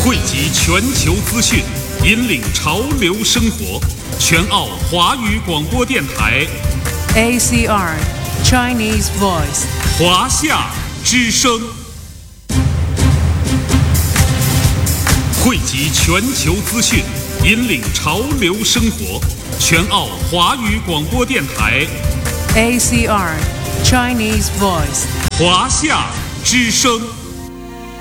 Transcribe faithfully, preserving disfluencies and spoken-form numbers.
汇集全球资讯，引领潮流生活。全澳华语广播电台 A C R Chinese Voice 华夏之声，汇集全球资讯，引领潮流生活。全澳华语广播电台 A C R Chinese Voice 华夏之声。